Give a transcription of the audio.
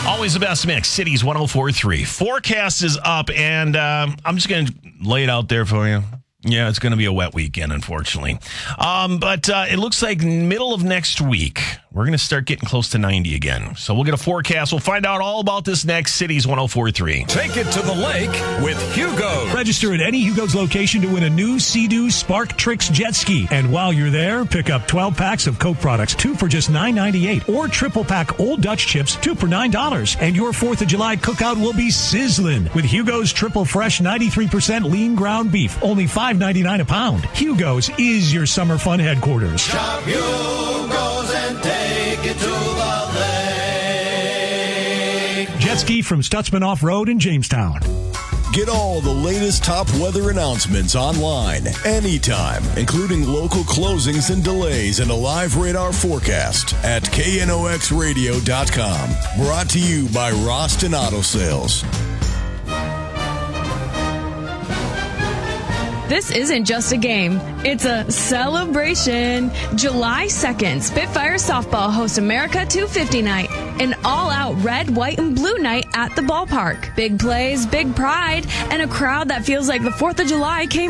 Always the best mix. Cities 104.3. Forecast is up, and I'm just going to lay it out there for you. Yeah, it's going to be a wet weekend, unfortunately. But it looks like middle of next week, we're going to start getting close to 90 again. So we'll get a forecast. We'll find out all about this next. Cities 104.3. Take it to the lake with Hugo. Register at any Hugo's location to win a new Sea-Doo Spark Tricks jet ski. And while you're there, pick up 12 packs of Coke products, 2 for just $9.98, or triple pack Old Dutch chips, 2 for $9. And your 4th of July cookout will be sizzling with Hugo's Triple Fresh 93% lean ground beef, only $5.99 a pound. Hugo's is your summer fun headquarters. Shop Hugo's and take it to the lake. Jet ski from Stutzman Off-Road in Jamestown. Get all the latest top weather announcements online, anytime, including local closings and delays and a live radar forecast at knoxradio.com. Brought to you by Roston Auto Sales. This isn't just a game. It's a celebration. July 2nd, Spitfire Softball hosts America 250 Night, an all-out red, white, and blue night at the ballpark. Big plays, big pride, and a crowd that feels like the 4th of July came